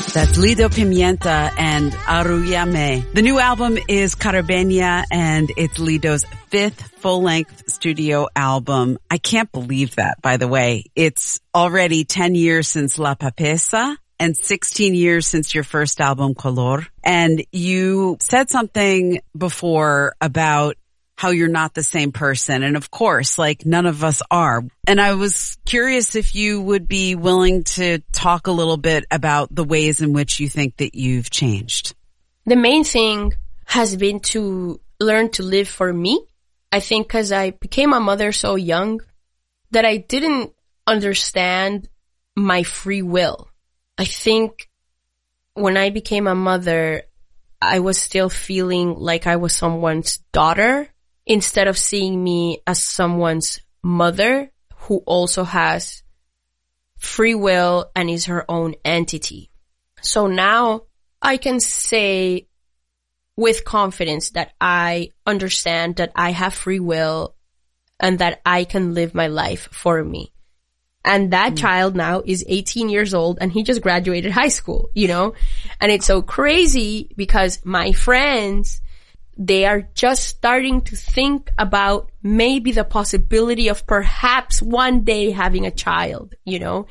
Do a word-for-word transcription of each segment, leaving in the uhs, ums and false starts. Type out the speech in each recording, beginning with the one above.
That's Lido Pimienta and Aruyame. The new album is Caribeña, and it's Lido's fifth full-length studio album. I can't believe that, by the way. It's already ten years since La Papesa and sixteen years since your first album, Color. And you said something before about how you're not the same person. And of course, like none of us are. And I was curious if you would be willing to talk a little bit about the ways in which you think that you've changed. The main thing has been to learn to live for me. I think because I became a mother so young that I didn't understand my free will. I think when I became a mother, I was still feeling like I was someone's daughter, instead of seeing me as someone's mother who also has free will and is her own entity. So now I can say with confidence that I understand that I have free will and that I can live my life for me. And that mm. child now is eighteen years old and he just graduated high school, you know? And it's so crazy because my friends, they are just starting to think about maybe the possibility of perhaps one day having a child, you know?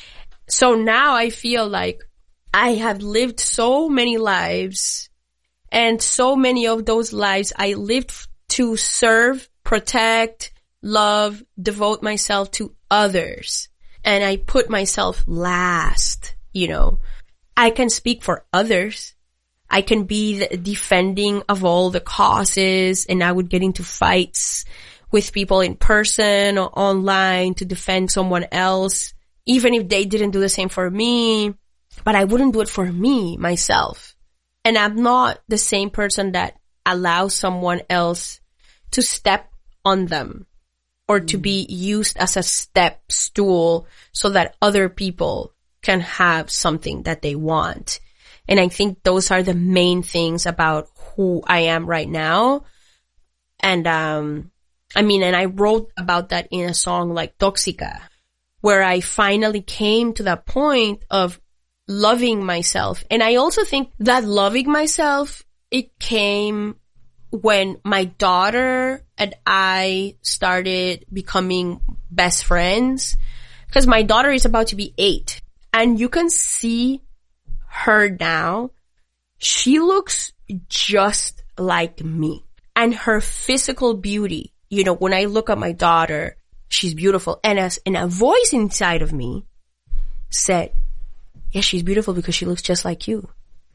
So now I feel like I have lived so many lives, and so many of those lives I lived to serve, protect, love, devote myself to others. And I put myself last, you know? I can speak for others. I can be the defending of all the causes, and I would get into fights with people in person or online to defend someone else, even if they didn't do the same for me. But I wouldn't do it for me, myself. And I'm not the same person that allows someone else to step on them or to be used as a step stool so that other people can have something that they want. And I think those are the main things about who I am right now. And, um, I mean, and I wrote about that in a song like Tóxica, where I finally came to that point of loving myself. And I also think that loving myself, it came when my daughter and I started becoming best friends, because my daughter is about to be eight, and you can see her now. She looks just like me, and her physical beauty, you know, when I look at my daughter, she's beautiful. And as, and a voice inside of me said, yeah, she's beautiful because she looks just like you.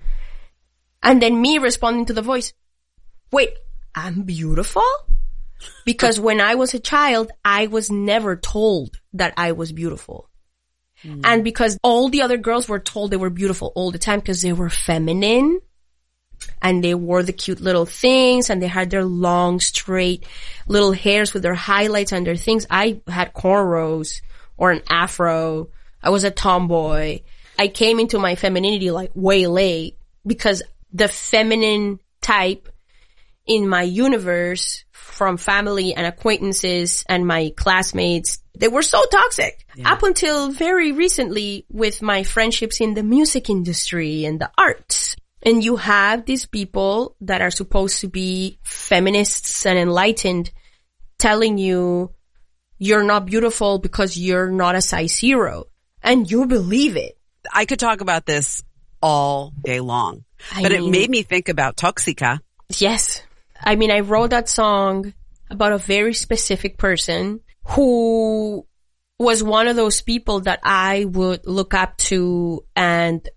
And then me responding to the voice, wait, I'm beautiful? Because when I was a child, I was never told that I was beautiful. Mm. And because all the other girls were told they were beautiful all the time because they were feminine and they wore the cute little things and they had their long, straight little hairs with their highlights and their things. I had cornrows or an afro. I was a tomboy. I came into my femininity like way late because the feminine type in my universe from family and acquaintances and my classmates, they were so toxic. Yeah. Up until very recently with my friendships in the music industry and the arts. And you have these people that are supposed to be feminists and enlightened telling you you're not beautiful because you're not a size zero. And you believe it. I could talk about this all day long, I but mean, it made me think about Tóxica. Yes. I mean, I wrote that song about a very specific person who was one of those people that I would look up to and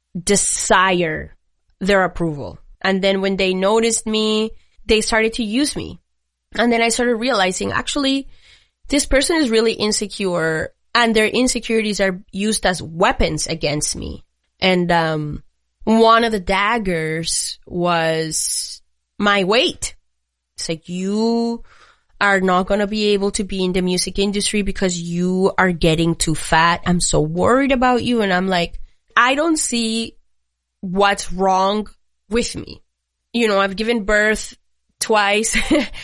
desire their approval. And then when they noticed me, they started to use me. And then I started realizing, actually, this person is really insecure and their insecurities are used as weapons against me. And um one of the daggers was my weight. It's like, you are not going to be able to be in the music industry because you are getting too fat. I'm so worried about you. And I'm like, I don't see what's wrong with me. You know, I've given birth twice.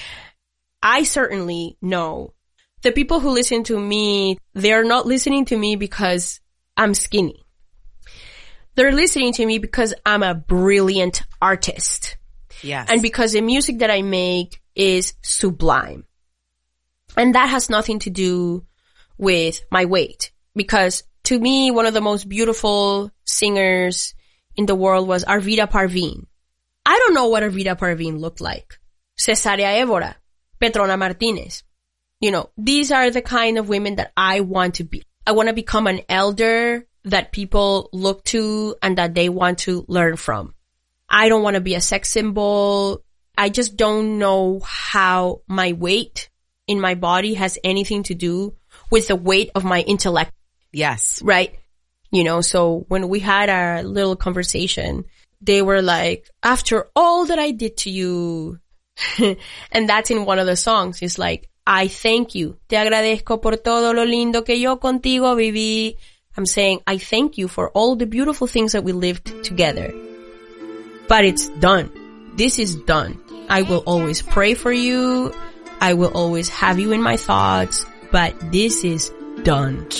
I certainly know the people who listen to me, they're not listening to me because I'm skinny. They're listening to me because I'm a brilliant artist. Yes. And because the music that I make is sublime. And that has nothing to do with my weight. Because to me, one of the most beautiful singers in the world was Arvida Parveen. I don't know what Arvida Parveen looked like. Cesárea Évora, Petrona Martínez. You know, these are the kind of women that I want to be. I want to become an elder that people look to and that they want to learn from. I don't want to be a sex symbol. I just don't know how my weight in my body has anything to do with the weight of my intellect. Yes. Right? You know, so when we had our little conversation, they were like, after all that I did to you, and that's in one of the songs, it's like, I thank you. Te agradezco por todo lo lindo que yo contigo viví. I'm saying, I thank you for all the beautiful things that we lived together. But it's done. This is done. I will always pray for you. I will always have you in my thoughts. But this is done.